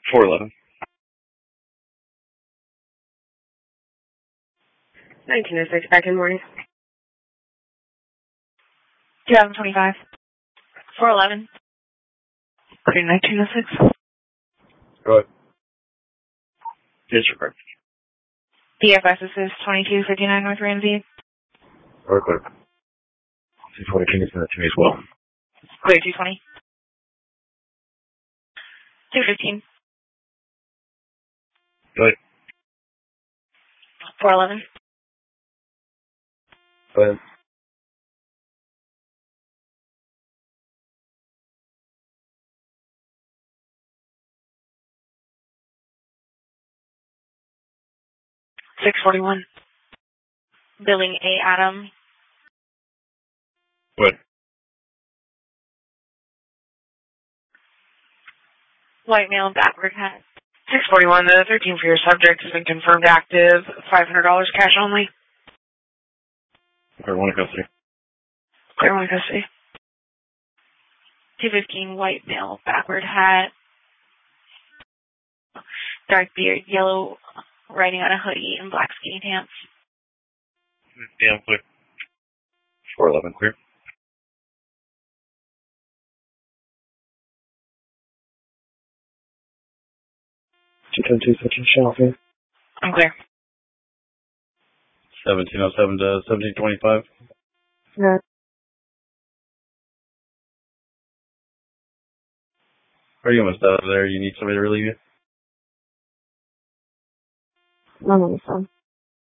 411. 1906, back in the morning. 2025. 411. Okay, 1906. Go ahead. Disregard. DFS is 2259 North Ramsey. Or clear. 240, can you send that to me as well? Clear 220. 215. Go ahead. 411. Go ahead. $641. Billing A. Adam. Go ahead. White male, backward hat. 641, the 13 for your subject has been confirmed active. $500 cash only. Or 1 custody. Clear 1 custody. 215, white male, backward hat. Dark beard, yellow, riding on a hoodie, and black skinny pants. Yeah, I'm clear. 411, clear. 210-2, section Shelby. I'm clear. 1707 to 1725. No. Are you almost out of there? You need somebody to relieve you? I'm on the phone.